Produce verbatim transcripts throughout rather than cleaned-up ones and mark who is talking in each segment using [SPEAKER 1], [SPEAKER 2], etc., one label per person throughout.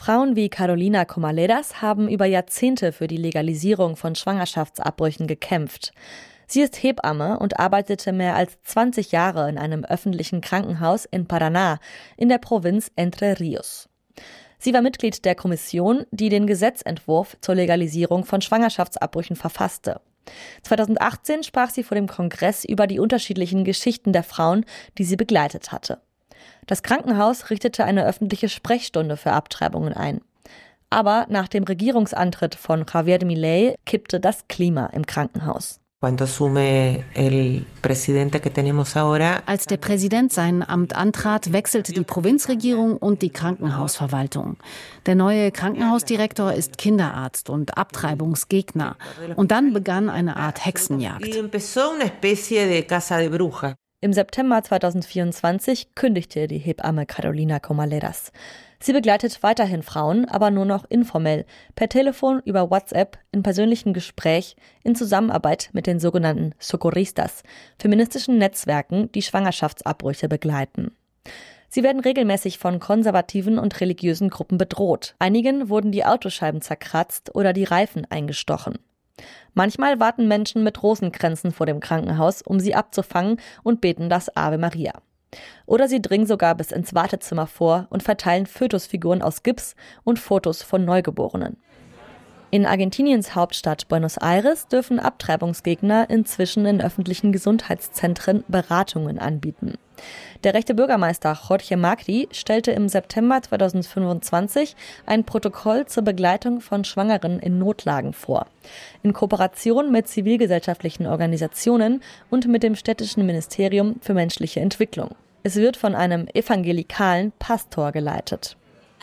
[SPEAKER 1] Frauen wie Carolina Comalleras haben über Jahrzehnte für die Legalisierung von Schwangerschaftsabbrüchen gekämpft. Sie ist Hebamme und arbeitete mehr als zwanzig Jahre in einem öffentlichen Krankenhaus in Paraná in der Provinz Entre Rios. Sie war Mitglied der Kommission, die den Gesetzentwurf zur Legalisierung von Schwangerschaftsabbrüchen verfasste. zweitausendachtzehn sprach sie vor dem Kongress über die unterschiedlichen Geschichten der Frauen, die sie begleitet hatte. Das Krankenhaus richtete eine öffentliche Sprechstunde für Abtreibungen ein. Aber nach dem Regierungsantritt von Javier Milei kippte das Klima im Krankenhaus.
[SPEAKER 2] Als
[SPEAKER 3] der Präsident sein Amt antrat, wechselte die Provinzregierung und die Krankenhausverwaltung. Der neue Krankenhausdirektor ist Kinderarzt und Abtreibungsgegner. Und dann begann eine Art Hexenjagd.
[SPEAKER 1] Im September zweitausendvierundzwanzig kündigte die Hebamme Carolina Comalleras. Sie begleitet weiterhin Frauen, aber nur noch informell, per Telefon, über WhatsApp, in persönlichem Gespräch, in Zusammenarbeit mit den sogenannten Socorristas, feministischen Netzwerken, die Schwangerschaftsabbrüche begleiten. Sie werden regelmäßig von konservativen und religiösen Gruppen bedroht. Einigen wurden die Autoscheiben zerkratzt oder die Reifen eingestochen. Manchmal warten Menschen mit Rosenkränzen vor dem Krankenhaus, um sie abzufangen und beten das Ave Maria. Oder sie dringen sogar bis ins Wartezimmer vor und verteilen Fötusfiguren aus Gips und Fotos von Neugeborenen. In Argentiniens Hauptstadt Buenos Aires dürfen Abtreibungsgegner inzwischen in öffentlichen Gesundheitszentren Beratungen anbieten. Der rechte Bürgermeister Jorge Macri stellte im September zweitausendfünfundzwanzig ein Protokoll zur Begleitung von Schwangeren in Notlagen vor, in Kooperation mit zivilgesellschaftlichen Organisationen und mit dem städtischen Ministerium für menschliche Entwicklung. Es wird von einem evangelikalen Pastor geleitet.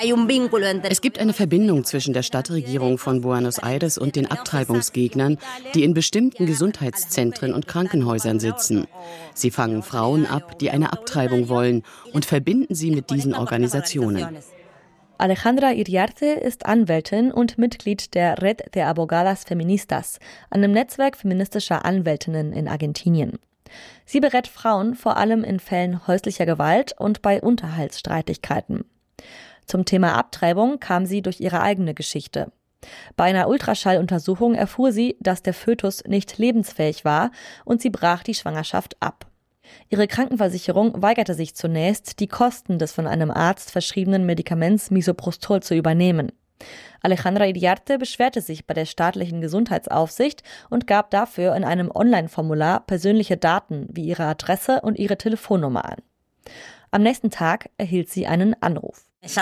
[SPEAKER 4] Es gibt eine Verbindung zwischen der Stadtregierung von Buenos Aires und den Abtreibungsgegnern, die in bestimmten Gesundheitszentren und Krankenhäusern sitzen. Sie fangen Frauen ab, die eine Abtreibung wollen, und verbinden sie mit diesen Organisationen.
[SPEAKER 1] Alejandra Iriarte ist Anwältin und Mitglied der Red de Abogadas Feministas, einem Netzwerk feministischer Anwältinnen in Argentinien. Sie berät Frauen vor allem in Fällen häuslicher Gewalt und bei Unterhaltsstreitigkeiten. Zum Thema Abtreibung kam sie durch ihre eigene Geschichte. Bei einer Ultraschalluntersuchung erfuhr sie, dass der Fötus nicht lebensfähig war, und sie brach die Schwangerschaft ab. Ihre Krankenversicherung weigerte sich zunächst, die Kosten des von einem Arzt verschriebenen Medikaments Misoprostol zu übernehmen. Alejandra Iriarte beschwerte sich bei der staatlichen Gesundheitsaufsicht und gab dafür in einem Online-Formular persönliche Daten wie ihre Adresse und ihre Telefonnummer an. Am nächsten Tag erhielt sie einen Anruf.
[SPEAKER 4] Sie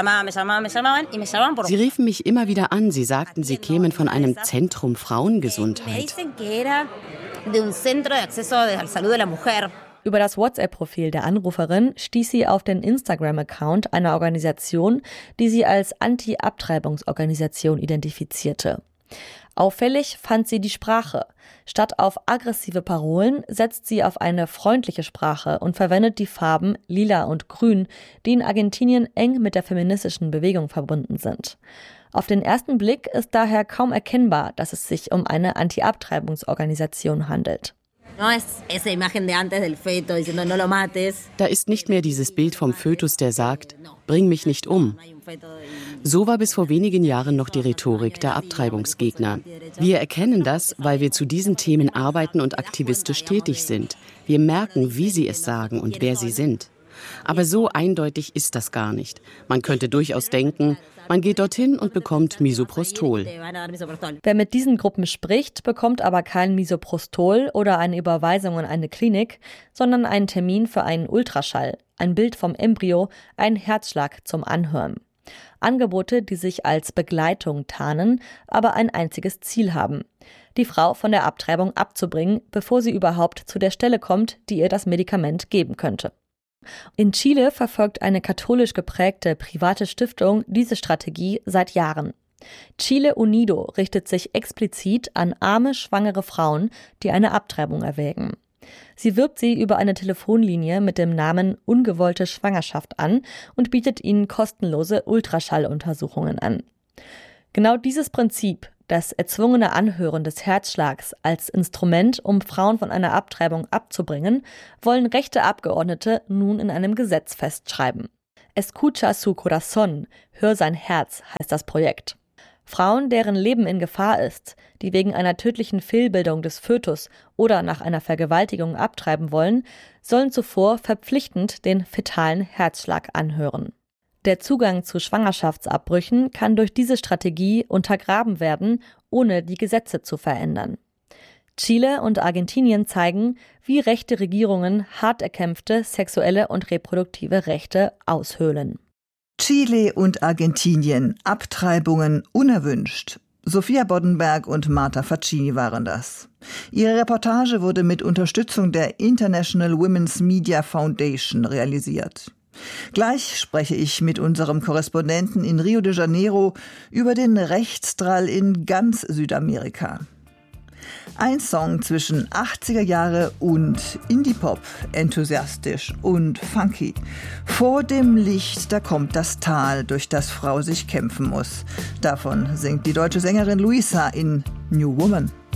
[SPEAKER 4] riefen mich immer wieder an. Sie sagten, sie kämen von einem Zentrum Frauengesundheit.
[SPEAKER 1] Über das WhatsApp-Profil der Anruferin stieß sie auf den Instagram-Account einer Organisation, die sie als Anti-Abtreibungsorganisation identifizierte. Auffällig fand sie die Sprache. Statt auf aggressive Parolen setzt sie auf eine freundliche Sprache und verwendet die Farben Lila und Grün, die in Argentinien eng mit der feministischen Bewegung verbunden sind. Auf den ersten Blick ist daher kaum erkennbar, dass es sich um eine Anti-Abtreibungsorganisation handelt.
[SPEAKER 4] Da ist nicht mehr dieses Bild vom Fötus, der sagt, bring mich nicht um. So war bis vor wenigen Jahren noch die Rhetorik der Abtreibungsgegner. Wir erkennen das, weil wir zu diesen Themen arbeiten und aktivistisch tätig sind. Wir merken, wie sie es sagen und wer sie sind. Aber so eindeutig ist das gar nicht. Man könnte durchaus denken, man geht dorthin und bekommt Misoprostol.
[SPEAKER 1] Wer mit diesen Gruppen spricht, bekommt aber kein Misoprostol oder eine Überweisung in eine Klinik, sondern einen Termin für einen Ultraschall, ein Bild vom Embryo, einen Herzschlag zum Anhören. Angebote, die sich als Begleitung tarnen, aber ein einziges Ziel haben: die Frau von der Abtreibung abzubringen, bevor sie überhaupt zu der Stelle kommt, die ihr das Medikament geben könnte. In Chile verfolgt eine katholisch geprägte private Stiftung diese Strategie seit Jahren. Chile Unido richtet sich explizit an arme, schwangere Frauen, die eine Abtreibung erwägen. Sie wirbt sie über eine Telefonlinie mit dem Namen Ungewollte Schwangerschaft an und bietet ihnen kostenlose Ultraschalluntersuchungen an. Genau dieses Prinzip, das erzwungene Anhören des Herzschlags als Instrument, um Frauen von einer Abtreibung abzubringen, wollen rechte Abgeordnete nun in einem Gesetz festschreiben. Escucha su corazón, hör sein Herz, heißt das Projekt. Frauen, deren Leben in Gefahr ist, die wegen einer tödlichen Fehlbildung des Fötus oder nach einer Vergewaltigung abtreiben wollen, sollen zuvor verpflichtend den fetalen Herzschlag anhören. Der Zugang zu Schwangerschaftsabbrüchen kann durch diese Strategie untergraben werden, ohne die Gesetze zu verändern. Chile und Argentinien zeigen, wie rechte Regierungen hart erkämpfte sexuelle und reproduktive Rechte aushöhlen.
[SPEAKER 2] Chile und Argentinien, Abtreibungen unerwünscht. Sophia Boddenberg und Marta Facchini waren das. Ihre Reportage wurde mit Unterstützung der International Women's Media Foundation realisiert. Gleich spreche ich mit unserem Korrespondenten in Rio de Janeiro über den Rechtsdrall in ganz Südamerika. Ein Song zwischen achtziger Jahre und Indie-Pop, enthusiastisch und funky. Vor dem Licht, da kommt das Tal, durch das Frau sich kämpfen muss. Davon singt die deutsche Sängerin Luisa in New Woman.